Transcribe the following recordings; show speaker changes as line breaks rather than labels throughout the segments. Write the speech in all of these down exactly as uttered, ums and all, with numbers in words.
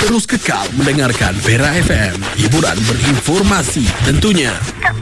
Terus kekal mendengarkan Perak F M. Hiburan berinformasi tentunya.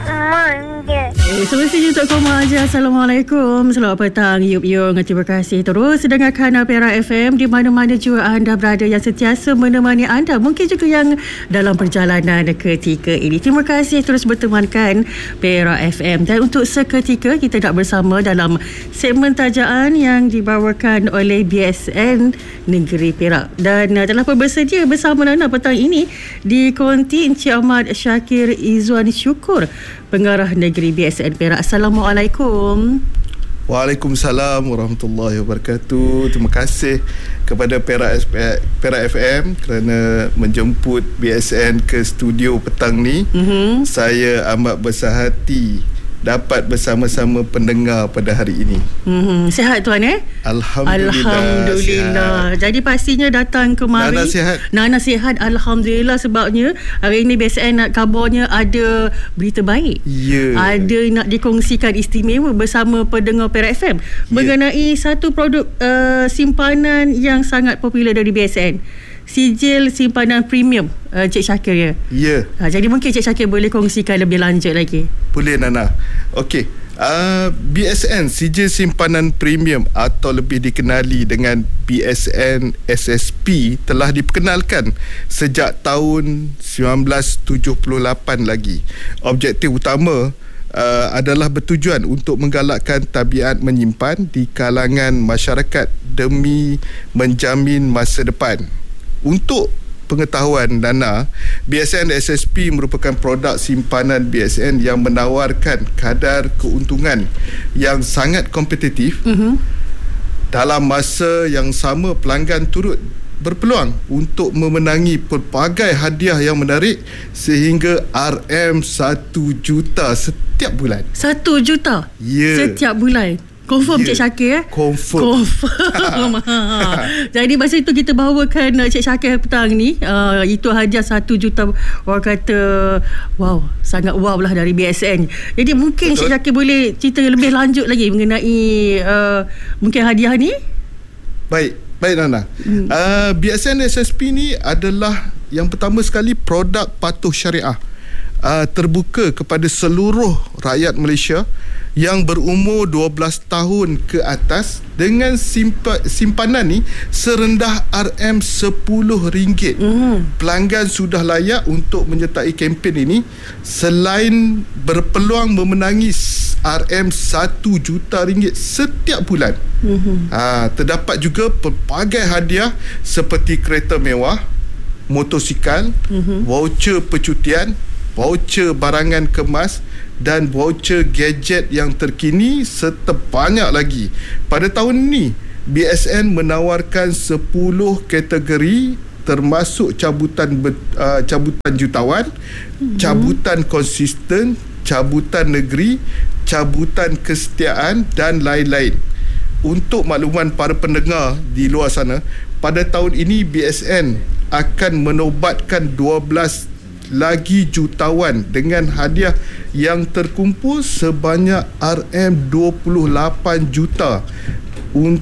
Eh, semestinya untuk koma aja. Assalamualaikum, selamat petang, yup yung. Terima kasih terus dengarkan Perak F M di mana-mana juga anda berada, yang sentiasa menemani anda, mungkin juga yang dalam perjalanan ketika ini. Terima kasih terus bertemankan Perak F M. Dan untuk seketika kita nak bersama dalam segmen tajaan yang dibawakan oleh B S N Negeri Perak. Dan uh, telah pun bersedia bersama Nana petang ini di konti Encik Ahmad Syakir Izzuan Syukur, Pengarah Negeri B S N Perak. Assalamualaikum.
Waalaikumsalam warahmatullahi wabarakatuh. Terima kasih kepada Perak, Perak F M kerana menjemput B S N ke studio petang ni. Mm-hmm. Saya amat besar hati dapat bersama-sama pendengar pada hari ini. Hmm,
sihat tuan eh?
Alhamdulillah.
Alhamdulillah. Sihat. Jadi pastinya datang kemari.
Nana sihat.
Nana sihat, alhamdulillah, sebabnya hari ini B S N nak kabarnya ada berita baik.
Ya. Yeah.
Ada nak dikongsikan istimewa bersama pendengar Perak F M mengenai yeah. satu produk uh, simpanan yang sangat popular dari B S N. Sijil simpanan premium, uh, Cik Syakir ya.
Ya.
Uh, jadi mungkin Cik Syakir boleh kongsikan lebih lanjut lagi.
Boleh Nana. Okey. Uh, B S N Sijil simpanan premium atau lebih dikenali dengan B S N S S P telah diperkenalkan sejak tahun sembilan belas tujuh puluh lapan lagi. Objektif utama uh, adalah bertujuan untuk menggalakkan tabiat menyimpan di kalangan masyarakat demi menjamin masa depan. Untuk pengetahuan Nana, B S N S S P merupakan produk simpanan B S N yang menawarkan kadar keuntungan yang sangat kompetitif. Mm-hmm. Dalam masa yang sama, pelanggan turut berpeluang untuk memenangi pelbagai hadiah yang menarik sehingga R M satu juta setiap bulan.
Satu juta?
Ya. Yeah.
Setiap bulan? Confirm yeah. Cik Syakir eh?
Confirm.
Confirm. ha. Jadi masa itu kita bawakan Cik Syakir petang ni, uh, itu hadiah satu juta. Orang kata wow, sangat wow lah dari B S N. Jadi mungkin Betul. Cik Syakir boleh cerita lebih lanjut lagi mengenai uh, mungkin hadiah ni.
Baik, baik Nana. hmm. uh, B S N S S P ni adalah yang pertama sekali produk patuh syariah, uh, terbuka kepada seluruh rakyat Malaysia yang berumur dua belas tahun ke atas dengan simpa, simpanan ni serendah R M sepuluh ringgit. Mm. Pelanggan sudah layak untuk menyertai kempen ini selain berpeluang memenangi R M satu juta ringgit setiap bulan. Mm-hmm. Ha, terdapat juga pelbagai hadiah seperti kereta mewah, motosikal, mm-hmm. voucher percutian, voucher barangan kemas dan voucher gadget yang terkini serta banyak lagi. Pada tahun ini, B S N menawarkan sepuluh kategori termasuk cabutan uh, cabutan jutawan, hmm. cabutan konsisten, cabutan negeri, cabutan kesetiaan dan lain-lain. Untuk makluman para pendengar di luar sana, pada tahun ini B S N akan menobatkan dua belas lagi jutawan dengan hadiah yang terkumpul sebanyak R M dua puluh lapan juta un-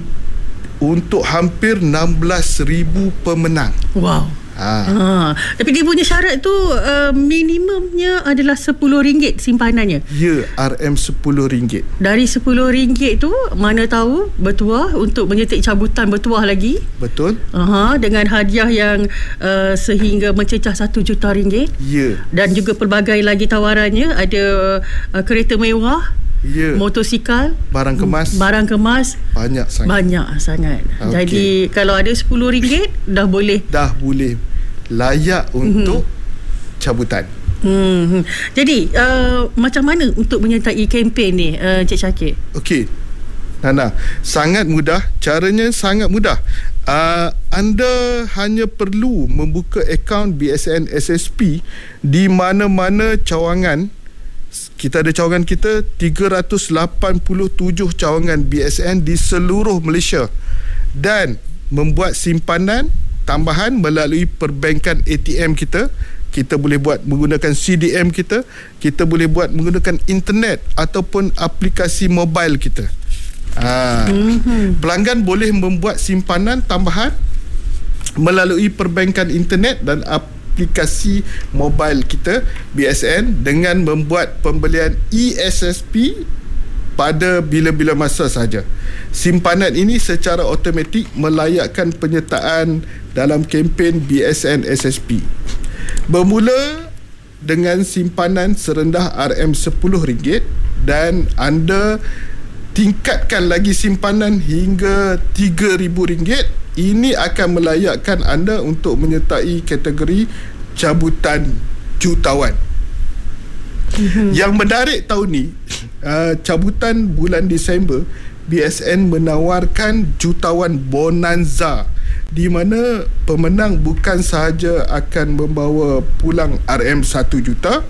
untuk hampir enam belas ribu pemenang.
Wow. Ha. Ha. Tapi dia punya syarat tu uh, minimumnya adalah sepuluh ringgit simpanannya.
Ya, R M sepuluh ringgit.
Dari sepuluh ringgit tu mana tahu bertuah untuk menyetik cabutan bertuah lagi.
Betul.
Aha, dengan hadiah yang uh, sehingga mencecah satu juta ringgit.
Ya.
Dan juga pelbagai lagi tawarannya, ada uh, kereta mewah.
Ya.
Motosikal,
barang kemas.
Barang kemas
banyak sangat.
Banyak sangat. Okay. Jadi kalau ada sepuluh ringgit dah boleh.
Dah boleh layak untuk mm-hmm. cabutan.
Hmm. Jadi uh, macam mana untuk menyertai kempen ni, uh, Cik Syakir?
Okey, Nana, sangat mudah. Caranya sangat mudah. Uh, anda hanya perlu membuka akaun B S N S S P di mana-mana cawangan. Kita ada cawangan kita tiga ratus lapan puluh tujuh cawangan B S N di seluruh Malaysia, dan membuat simpanan tambahan melalui perbankan A T M kita. Kita boleh buat menggunakan C D M kita, kita boleh buat menggunakan internet ataupun aplikasi mobile kita. Ha. Mm-hmm. Pelanggan boleh membuat simpanan tambahan melalui perbankan internet dan aplikasi mobile kita B S N dengan membuat pembelian E S S P pada bila-bila masa saja. Simpanan ini secara automatik melayakkan penyertaan dalam kempen B S N S S P. Bermula dengan simpanan serendah R M sepuluh ringgit dan anda tingkatkan lagi simpanan hingga tiga ribu ringgit, ini akan melayakkan anda untuk menyertai kategori cabutan jutawan. Mm-hmm. Yang menarik tahun ni, uh, cabutan bulan Disember, B S N menawarkan jutawan bonanza di mana pemenang bukan sahaja akan membawa pulang R M satu juta,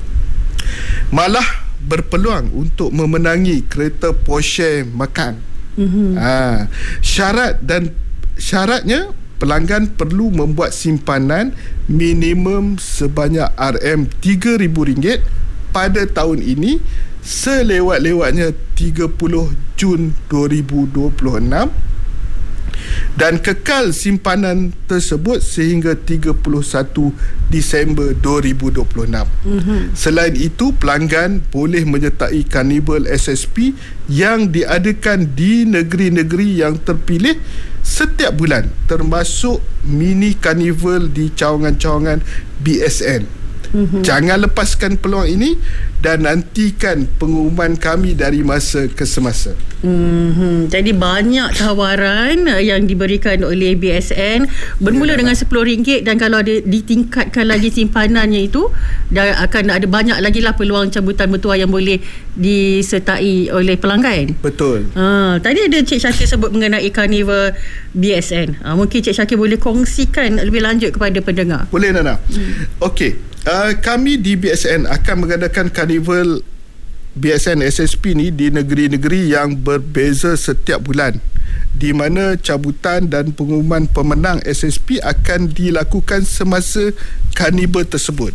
malah berpeluang untuk memenangi kereta Porsche Macan. Mm-hmm. Ha, syarat dan syaratnya pelanggan perlu membuat simpanan minimum sebanyak R M tiga ribu ringgit pada tahun ini selewat-lewatnya tiga puluh Jun dua ribu dua puluh enam dan kekal simpanan tersebut sehingga tiga puluh satu Disember dua ribu dua puluh enam. Mm-hmm. Selain itu, pelanggan boleh menyertai karnival S S P yang diadakan di negeri-negeri yang terpilih setiap bulan, termasuk mini karnival di cawangan-cawangan B S N. Mm-hmm. Jangan lepaskan peluang ini dan nantikan pengumuman kami dari masa ke semasa.
Mm-hmm. Jadi banyak tawaran yang diberikan oleh B S N bermula ya, dengan sepuluh ringgit dan kalau ada ditingkatkan lagi simpanannya itu dan akan ada banyak lagi lah peluang cabutan bertuah yang boleh disertai oleh pelanggan.
Betul.
Ha, tadi ada Cik Syakir sebut mengenai karnival B S N. Ha, mungkin Cik Syakir boleh kongsikan lebih lanjut kepada pendengar.
Boleh, Nana. Hmm. Okey. Uh, kami di B S N akan mengadakan karnival B S N S S P ni di negeri-negeri yang berbeza setiap bulan, di mana cabutan dan pengumuman pemenang S S P akan dilakukan semasa karnival tersebut.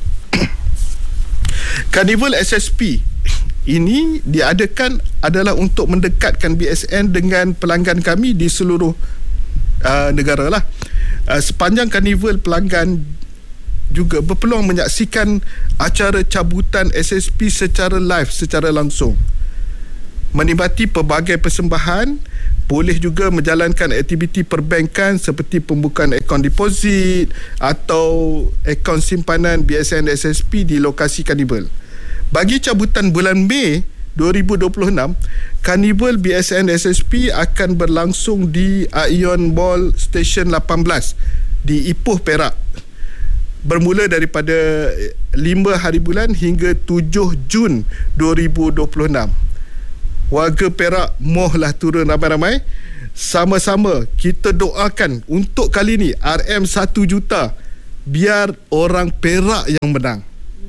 Karnival S S P ini diadakan adalah untuk mendekatkan B S N dengan pelanggan kami di seluruh uh, negara lah. Uh, sepanjang karnival, pelanggan juga berpeluang menyaksikan acara cabutan S S P secara live, secara langsung, menikmati pelbagai persembahan, boleh juga menjalankan aktiviti perbankan seperti pembukaan akaun deposit atau akaun simpanan B S N S S P di lokasi karnival. Bagi cabutan bulan Mei dua ribu dua puluh enam, karnival B S N S S P akan berlangsung di Ion Mall Station lapan belas di Ipoh, Perak, bermula daripada lima hari bulan hingga tujuh Jun dua ribu dua puluh enam. Warga Perak mohlah turun ramai-ramai. Sama-sama kita doakan untuk kali ni R M satu juta, biar orang Perak yang menang.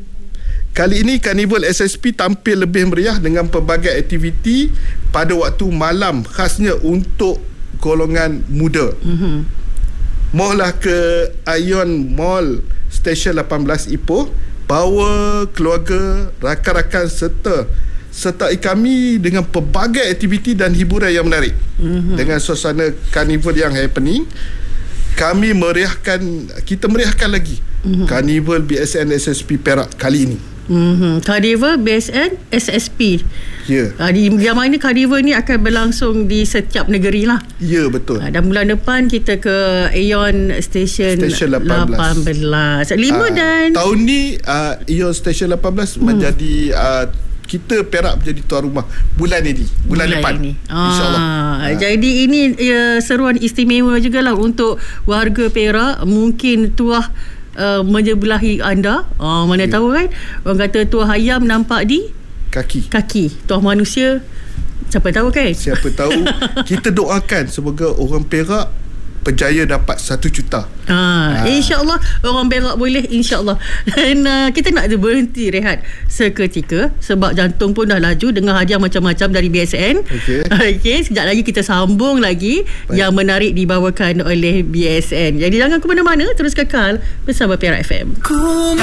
Kali ini karnival S S P tampil lebih meriah dengan pelbagai aktiviti pada waktu malam khasnya untuk golongan muda. Mm-hmm. Mohlah ke Ion Mall Station lapan belas Ipoh, bawa keluarga, rakan-rakan serta sertai kami dengan pelbagai aktiviti dan hiburan yang menarik. Mm-hmm. Dengan suasana karnival yang happening, kami meriahkan, kita meriahkan lagi mm-hmm. karnival B S N S S P Perak kali ini.
Mm-hmm. Karnival B S N S S P.
Ya. Yeah.
Di yang mana karnival ni akan berlangsung di setiap negeri lah.
Ya, yeah, betul.
Dan bulan depan kita ke Aeon Station, Station lapan belas. lapan belas. lima uh, dan
tahun ni uh, Aeon Station lapan belas hmm. menjadi uh, kita Perak menjadi tuan rumah bulan ini, bulan, bulan depan ini. InsyaAllah.
Ah, jadi ini ya, seruan istimewa jugalah untuk warga Perak. Mungkin tuah uh, menyebelahi anda. Uh, mana yeah. tahu kan, orang kata tuah ayam nampak di
kaki.
Kaki. Tuah manusia siapa tahu kan?
Siapa tahu. Kita doakan semoga orang Perak berjaya dapat satu juta.
Ha, ha. InsyaAllah orang Perak boleh, insyaAllah. Dan uh, kita nak berhenti rehat seketika sebab jantung pun dah laju dengan hadiah macam-macam dari B S N. Okey. Okey, sekejap lagi kita sambung lagi. Baik. Yang menarik dibawakan oleh B S N. Jadi jangan ke mana-mana, terus kekal bersama Perak F M.